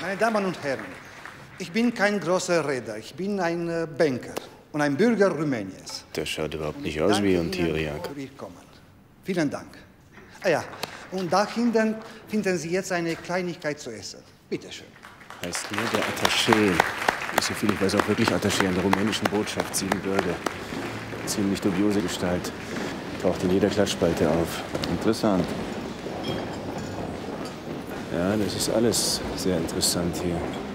Meine Damen und Herren, ich bin kein großer Redner. Ich bin ein Banker und ein Bürger Rumäniens. Das schaut überhaupt nicht aus wie ein Tiriak. Vielen Dank. Ah ja, und da hinten finden Sie jetzt eine Kleinigkeit zu essen. Bitte schön. Heißt nur der Attaché. Ist so viel ich weiß auch wirklich Attaché an der rumänischen Botschaft Siebenbürge. Ziemlich dubiose Gestalt. Taucht in jeder Klatschspalte auf. Interessant. Ja, das ist alles sehr interessant hier.